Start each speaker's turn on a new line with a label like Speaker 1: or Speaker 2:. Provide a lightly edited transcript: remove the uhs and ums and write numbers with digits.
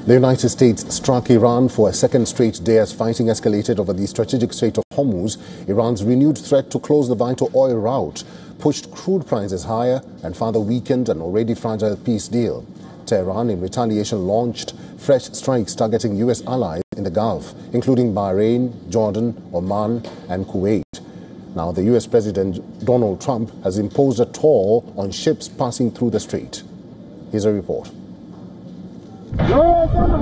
Speaker 1: The United States struck Iran for a second straight day as fighting escalated over the strategic Strait of Hormuz. Iran's renewed threat to close the vital oil route pushed crude prices higher and further weakened an already fragile peace deal. Tehran, in retaliation, launched fresh strikes targeting U.S. allies in the Gulf, including Bahrain, Jordan, Oman, and Kuwait. Now, the U.S. President Donald Trump has imposed a toll on ships passing through the strait. Here's a report.